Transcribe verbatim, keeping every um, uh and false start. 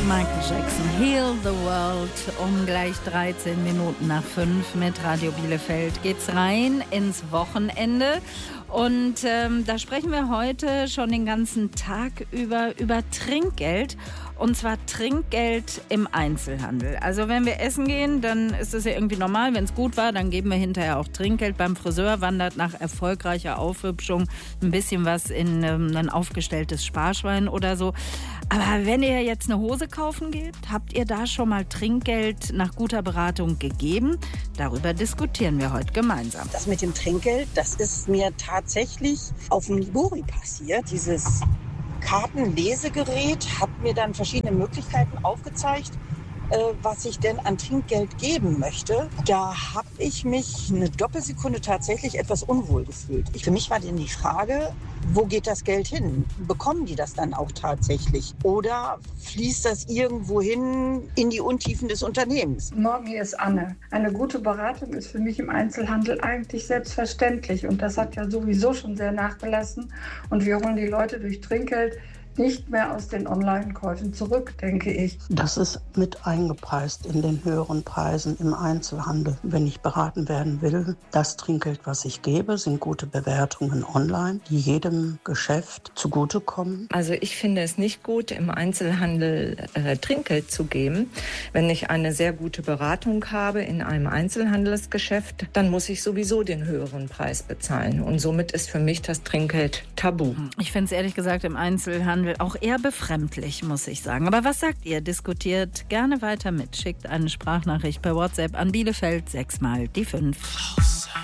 Michael Jackson, Heal the World. Um gleich dreizehn Minuten nach fünf mit Radio Bielefeld geht's rein ins Wochenende. Und ähm, da sprechen wir heute schon den ganzen Tag über, über Trinkgeld. Und zwar Trinkgeld im Einzelhandel. Also wenn wir essen gehen, dann ist das ja irgendwie normal. Wenn es gut war, dann geben wir hinterher auch Trinkgeld. Beim Friseur wandert nach erfolgreicher Aufhübschung ein bisschen was in ähm, ein aufgestelltes Sparschwein oder so. Aber wenn ihr jetzt eine Hose kaufen geht, habt ihr da schon mal Trinkgeld nach guter Beratung gegeben? Darüber diskutieren wir heute gemeinsam. Das mit dem Trinkgeld, das ist mir tatsächlich auf dem Libori passiert. Dieses Kartenlesegerät hat mir dann verschiedene Möglichkeiten aufgezeigt, äh, was ich denn an Trinkgeld geben möchte. Da habe ich mich eine Doppelsekunde tatsächlich etwas unwohl gefühlt. Ich, für mich war dann die Frage, wo geht das Geld hin? Bekommen die das dann auch tatsächlich? Oder fließt das irgendwo hin in die Untiefen des Unternehmens? Morgen, hier ist Anne. Eine gute Beratung ist für mich im Einzelhandel eigentlich selbstverständlich. Und das hat ja sowieso schon sehr nachgelassen. Und wir holen die Leute durch Trinkgeld nicht mehr aus den Online-Käufen zurück, denke ich. Das ist mit eingepreist in den höheren Preisen im Einzelhandel. Wenn ich beraten werden will, das Trinkgeld, was ich gebe, sind gute Bewertungen online, die jedem Geschäft zugutekommen. Also ich finde es nicht gut, im Einzelhandel äh, Trinkgeld zu geben. Wenn ich eine sehr gute Beratung habe in einem Einzelhandelsgeschäft, dann muss ich sowieso den höheren Preis bezahlen. Und somit ist für mich das Trinkgeld tabu. Ich finde es ehrlich gesagt im Einzelhandel auch eher befremdlich, muss ich sagen. Aber was sagt ihr? Diskutiert gerne weiter mit. Schickt eine Sprachnachricht per WhatsApp an Bielefeld sechs mal die fünf.